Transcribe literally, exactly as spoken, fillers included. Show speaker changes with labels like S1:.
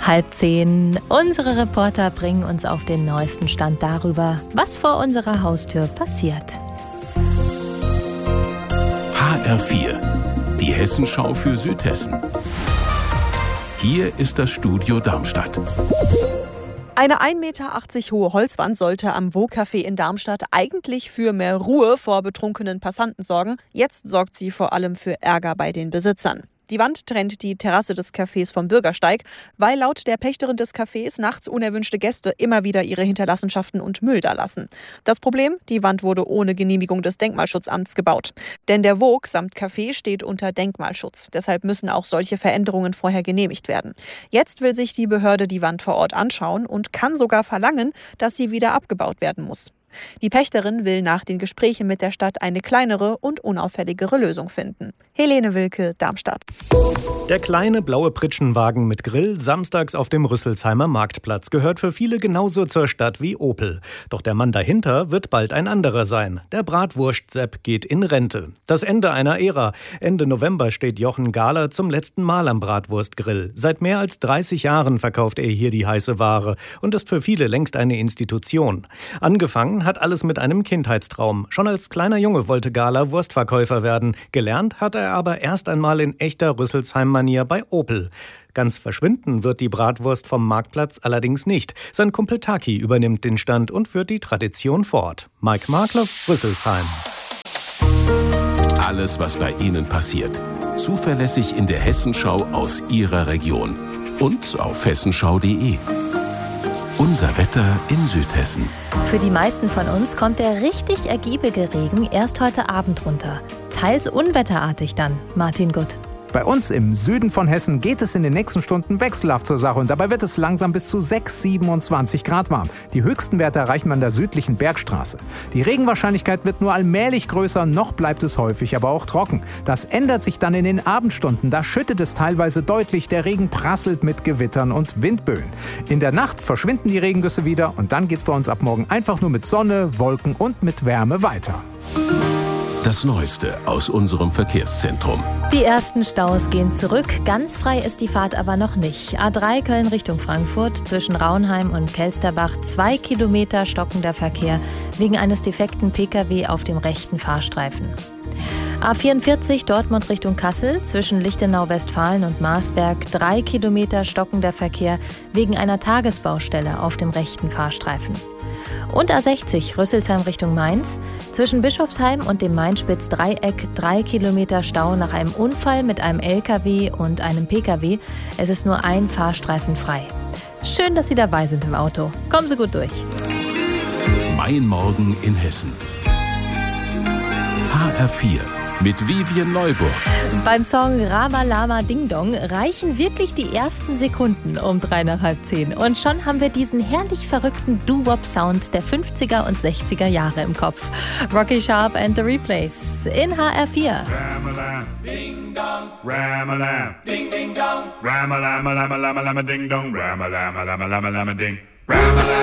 S1: Halb zehn. Unsere Reporter bringen uns auf den neuesten Stand darüber, was vor unserer Haustür passiert.
S2: H R vier, die Hessenschau für Südhessen. Hier ist das Studio Darmstadt.
S3: Eine ein Meter achtzig hohe Holzwand sollte am Wo-Café in Darmstadt eigentlich für mehr Ruhe vor betrunkenen Passanten sorgen. Jetzt sorgt sie vor allem für Ärger bei den Besitzern. Die Wand trennt die Terrasse des Cafés vom Bürgersteig, weil laut der Pächterin des Cafés nachts unerwünschte Gäste immer wieder ihre Hinterlassenschaften und Müll dalassen. Das Problem? Die Wand wurde ohne Genehmigung des Denkmalschutzamts gebaut. Denn der Vogue samt Café steht unter Denkmalschutz. Deshalb müssen auch solche Veränderungen vorher genehmigt werden. Jetzt will sich die Behörde die Wand vor Ort anschauen und kann sogar verlangen, dass sie wieder abgebaut werden muss. Die Pächterin will nach den Gesprächen mit der Stadt eine kleinere und unauffälligere Lösung finden. Helene Wilke, Darmstadt.
S4: Der kleine blaue Pritschenwagen mit Grill samstags auf dem Rüsselsheimer Marktplatz gehört für viele genauso zur Stadt wie Opel. Doch der Mann dahinter wird bald ein anderer sein. Der Bratwurst-Sepp geht in Rente. Das Ende einer Ära. Ende November steht Jochen Gahler zum letzten Mal am Bratwurstgrill. Seit mehr als dreißig Jahren verkauft er hier die heiße Ware und ist für viele längst eine Institution. Angefangen hat alles mit einem Kindheitstraum. Schon als kleiner Junge wollte Gahler Wurstverkäufer werden. Gelernt hat er aber erst einmal in echter Rüsselsheim-Manier bei Opel. Ganz verschwinden wird die Bratwurst vom Marktplatz allerdings nicht. Sein Kumpel Taki übernimmt den Stand und führt die Tradition fort. Mike Markloff, Rüsselsheim.
S2: Alles, was bei Ihnen passiert. Zuverlässig in der Hessenschau aus Ihrer Region. Und auf hessenschau punkt de. Unser Wetter in Südhessen.
S1: Für die meisten von uns kommt der richtig ergiebige Regen erst heute Abend runter. Teils unwetterartig dann, Martin Gutt.
S5: Bei uns im Süden von Hessen geht es in den nächsten Stunden wechselhaft zur Sache und dabei wird es langsam bis zu sechs, siebenundzwanzig Grad warm. Die höchsten Werte erreichen wir an der südlichen Bergstraße. Die Regenwahrscheinlichkeit wird nur allmählich größer, noch bleibt es häufig, aber auch trocken. Das ändert sich dann in den Abendstunden, da schüttet es teilweise deutlich, der Regen prasselt mit Gewittern und Windböen. In der Nacht verschwinden die Regengüsse wieder und dann geht's bei uns ab morgen einfach nur mit Sonne, Wolken und mit Wärme weiter.
S2: Das Neueste aus unserem Verkehrszentrum.
S1: Die ersten Staus gehen zurück. Ganz frei ist die Fahrt aber noch nicht. A drei Köln Richtung Frankfurt zwischen Raunheim und Kelsterbach. Zwei Kilometer stockender Verkehr wegen eines defekten Pkw auf dem rechten Fahrstreifen. A vierundvierzig Dortmund Richtung Kassel zwischen Lichtenau-Westfalen und Marsberg. Drei Kilometer stockender Verkehr wegen einer Tagesbaustelle auf dem rechten Fahrstreifen. Und A sechzig Rüsselsheim Richtung Mainz. Zwischen Bischofsheim und dem Mainspitz-Dreieck drei Kilometer Stau nach einem Unfall mit einem L K W und einem Pkw. Es ist nur ein Fahrstreifen frei. Schön, dass Sie dabei sind im Auto. Kommen Sie gut durch.
S2: Mein Morgen in Hessen. H R vier mit Vivian Neuburg.
S1: Beim Song Rama Lama Ding Dong reichen wirklich die ersten Sekunden um drei nach halb zehn. Und schon haben wir diesen herrlich verrückten Doo-Wop-Sound der fünfziger und sechziger Jahre im Kopf. Rocky Sharp and the Replays in H R vier.
S6: Ram-a-lam, ding dong, ram-a-lam, ding ding dong, ram-a-lam, lam-a-lam, lam-a-lam, ding dong, ram-a-lam, lam-a-lam, lam-a-lam, ding, ram-a-lam.